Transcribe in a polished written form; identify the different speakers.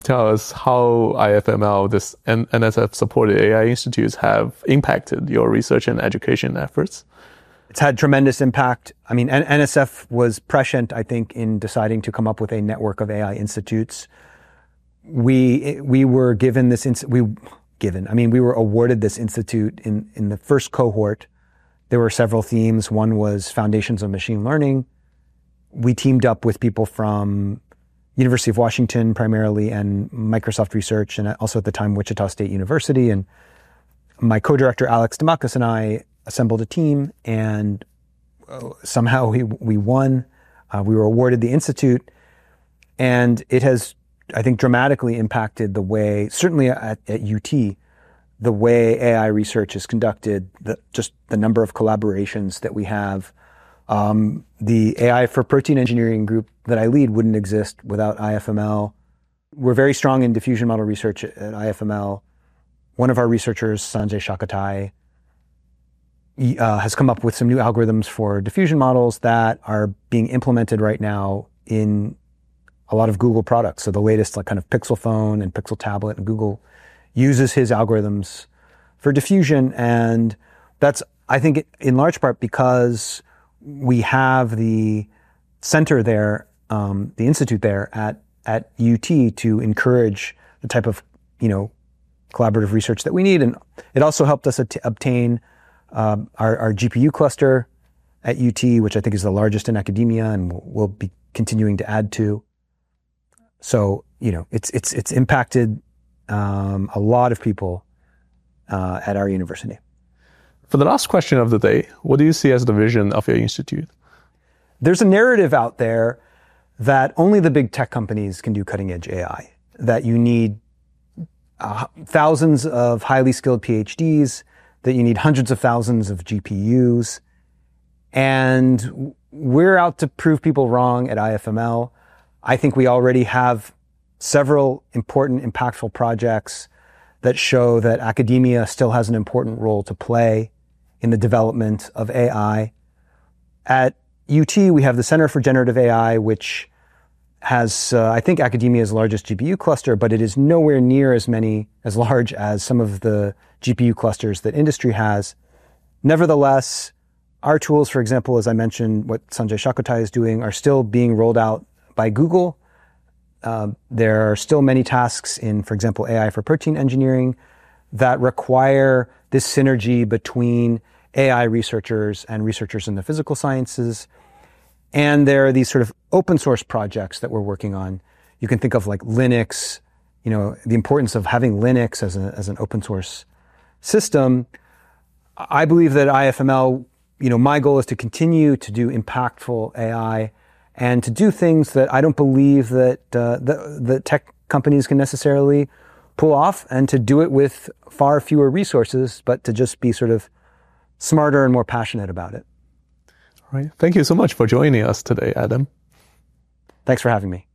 Speaker 1: tell us how IFML, this NSF-supported AI institutes, have impacted your research and education efforts?
Speaker 2: It's had tremendous impact. I mean, NSF was prescient, I think, in deciding to come up with a network of AI institutes. We were given this, we were awarded this institute in the first cohort. There were several themes. One was Foundations of Machine Learning. We teamed up with people from University of Washington primarily and Microsoft Research, and also at the time Wichita State University. And my co-director Alex Demakis and I assembled a team, and somehow we won. We were awarded the institute, and it has, I think, dramatically impacted the way, certainly at UT, the way AI research is conducted, just the number of collaborations that we have. The AI for Protein Engineering group that I lead wouldn't exist without IFML. We're very strong in diffusion model research at IFML. One of our researchers, Sanjay Shakatai, has come up with some new algorithms for diffusion models that are being implemented right now in a lot of Google products. So the latest kind of Pixel phone and Pixel tablet, and Google uses his algorithms for diffusion. And that's, I think, in large part because we have the center there, the institute there at UT to encourage the type of, collaborative research that we need. And it also helped us obtain our GPU cluster at UT, which I think is the largest in academia, and we'll be continuing to add to. So, it's impacted a lot of people at our university.
Speaker 1: For the last question of the day, what do you see as the vision of your institute?
Speaker 2: There's a narrative out there that only the big tech companies can do cutting-edge AI, that you need thousands of highly skilled PhDs, that you need hundreds of thousands of GPUs. And we're out to prove people wrong at IFML. I think we already have several important, impactful projects that show that academia still has an important role to play in the development of AI. At UT, we have the Center for Generative AI, which has, I think, academia's largest GPU cluster, but it is nowhere near as large as some of the GPU clusters that industry has. Nevertheless, our tools, for example, as I mentioned, what Sanjay Shakatai is doing, are still being rolled out by Google. There are still many tasks in, for example, AI for Protein Engineering that require this synergy between AI researchers and researchers in the physical sciences. And there are these sort of open source projects that we're working on. You can think of like Linux, the importance of having Linux as an open source system. I believe that IFML, my goal is to continue to do impactful AI and to do things that I don't believe that the tech companies can necessarily pull off, and to do it with far fewer resources, but to just be sort of smarter and more passionate about it.
Speaker 1: All right. Thank you so much for joining us today, Adam.
Speaker 2: Thanks for having me.